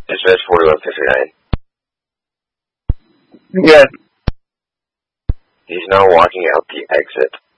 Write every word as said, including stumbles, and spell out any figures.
Dispatch forty-one fifty-nine. Yeah. He's now walking out the exit.